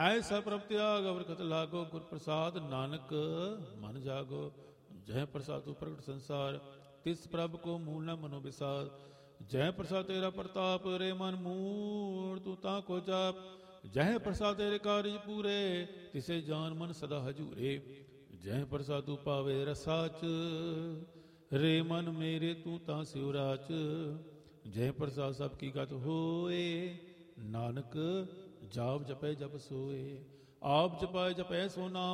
ਐਸਾ ਪ੍ਰਭ ਤਿਆਗ ਅਵਰਖਤ ਲਾਗੋ, ਗੁਰ ਪ੍ਰਸਾਦ ਨਾਨਕ ਮਨ ਜਾਗੋ। ਜਹ ਪ੍ਰਸਾਦ ਤੂ ਪ੍ਰਗਟ ਸੰਸਾਰ, ਤਿਸ ਪ੍ਰਭ ਕੋ ਮੂਲ ਨ ਮਨੋ ਵਿਸਾਰ। ਜਹ ਪ੍ਰਸਾਦ ਤੇਰਾ ਪ੍ਰਤਾਪ, ਰੇ ਮਨ ਮੂੜ ਤੂ ਤਾਂ ਕੋ ਜਾਪ। ਜਹ ਪ੍ਰਸਾਦ ਤੇਰੇ ਕਾਰਜ ਪੂਰੇ, ਤਿਸੇ ਜਾਨ ਮਨ ਸਦਾ ਹਜੂਰੇ। ਜਹ ਪ੍ਰਸਾਦ ਤੂ ਪਾਵੇ ਰਸਾਚ, ਰੇ ਮਨ ਮੇਰੇ ਤੂੰ ਤਾਂ ਸਿਵਰਾਚ। ਜਹ ਪ੍ਰਸਾਦ ਸਭ ਕੀ ਗਤ ਹੋਏ, ਨਾਨਕ ਜਾਪ ਜਪੈ ਜਪ ਸੋਏ। ਆਪ ਜਪਾਏ ਜਪੈ ਸੋ ਨਾਮ,